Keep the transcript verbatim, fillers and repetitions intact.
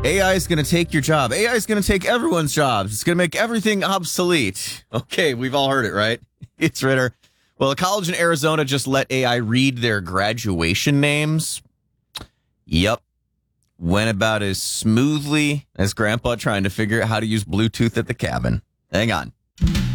A I is going to take your job. A I is going to take everyone's jobs. It's going to make everything obsolete. Okay, we've all heard it, right? It's Ritter. Well, a college in Arizona just let A I read their graduation names. Yep. Went about as smoothly as Grandpa trying to figure out how to use Bluetooth at the cabin. Hang on.